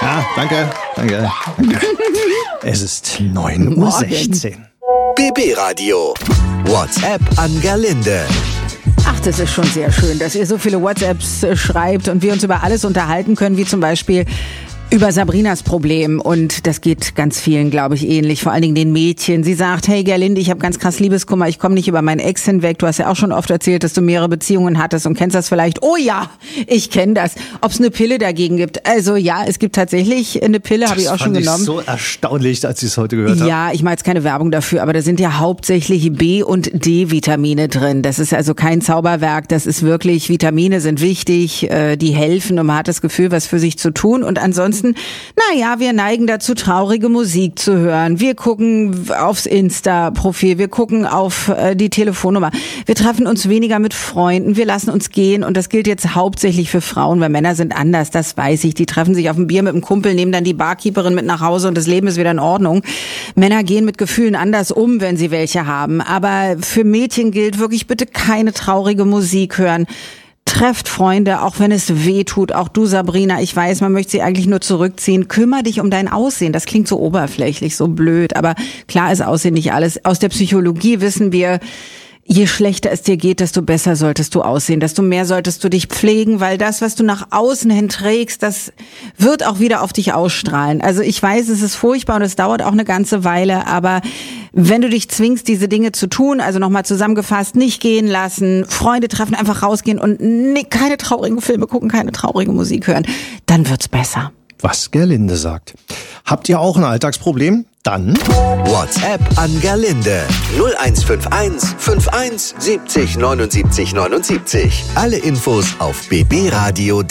Ja, danke. Es ist 9:16 Uhr. BB Radio. WhatsApp an Gerlinde. Ach, das ist schon sehr schön, dass ihr so viele WhatsApps schreibt und wir uns über alles unterhalten können, wie zum Beispiel über Sabrinas Problem. Und das geht ganz vielen, glaube ich, ähnlich, vor allen Dingen den Mädchen. Sie sagt, hey Gerlinde, ich habe ganz krass Liebeskummer, ich komme nicht über meinen Ex hinweg. Du hast ja auch schon oft erzählt, dass du mehrere Beziehungen hattest und kennst das vielleicht. Oh ja, ich kenne das. Ob es eine Pille dagegen gibt? Also ja, es gibt tatsächlich eine Pille, habe ich auch schon genommen. Das fand ich so erstaunlich, als ich es heute gehört habe. Ja, ich mache jetzt keine Werbung dafür, aber da sind ja hauptsächlich B- und D-Vitamine drin. Das ist also kein Zauberwerk, das ist wirklich, Vitamine sind wichtig, die helfen und man hat das Gefühl, was für sich zu tun. Und ansonsten, naja, wir neigen dazu, traurige Musik zu hören. Wir gucken aufs Insta-Profil, wir gucken auf die Telefonnummer. Wir treffen uns weniger mit Freunden, wir lassen uns gehen. Und das gilt jetzt hauptsächlich für Frauen, weil Männer sind anders, das weiß ich. Die treffen sich auf ein Bier mit einem Kumpel, nehmen dann die Barkeeperin mit nach Hause und das Leben ist wieder in Ordnung. Männer gehen mit Gefühlen anders um, wenn sie welche haben. Aber für Mädchen gilt wirklich, bitte keine traurige Musik hören. Trefft Freunde, auch wenn es weh tut. Auch du, Sabrina, ich weiß, man möchte sie eigentlich nur zurückziehen. Kümmer dich um dein Aussehen. Das klingt so oberflächlich, so blöd. Aber klar ist Aussehen nicht alles. Aus der Psychologie wissen wir, je schlechter es dir geht, desto besser solltest du aussehen, desto mehr solltest du dich pflegen, weil das, was du nach außen hin trägst, das wird auch wieder auf dich ausstrahlen. Also ich weiß, es ist furchtbar und es dauert auch eine ganze Weile, aber wenn du dich zwingst, diese Dinge zu tun, also nochmal zusammengefasst, nicht gehen lassen, Freunde treffen, einfach rausgehen und keine traurigen Filme gucken, keine traurige Musik hören, dann wird's besser. Was Gerlinde sagt. Habt ihr auch ein Alltagsproblem? Dann WhatsApp an Gerlinde. 0151 51 70 79 79. Alle Infos auf bbradio.de.